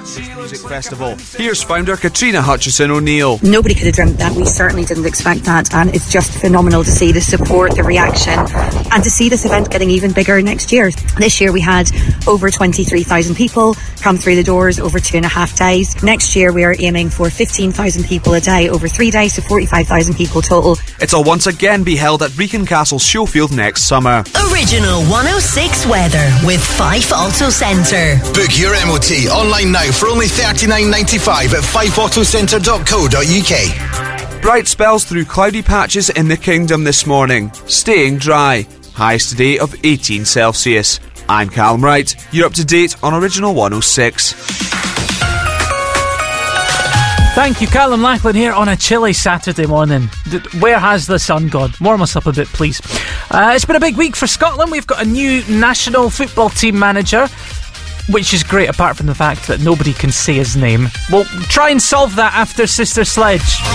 Music Festival. Here's founder Katrina Hutchison O'Neill. Nobody could have dreamt that. We certainly didn't expect that, and it's just phenomenal to see the support, the reaction, and to see this event getting even bigger next year. This year we had over 23,000 people come through the doors over 2.5 days. Next year we are aiming for 15,000 people a day over 3 days, so 45,000 people total. It'll once again be held at Brecon Castle Schofield next summer. Original 106 weather with Fife Auto Centre. Book your MOT online now for only $39.95 at fifeautocentre.co.uk. Bright spells through cloudy patches in the kingdom this morning, staying dry. Highs today of 18 Celsius. I'm Callum Wright. You're up to date on Original 106. Thank you, Callum Lachlan here on a chilly Saturday morning. Where has the sun gone? Warm us up a bit, please. It's been a big week for Scotland. We've got a new national football team manager, which is great apart from the fact that nobody can say his name. We'll try and solve that after Sister Sledge.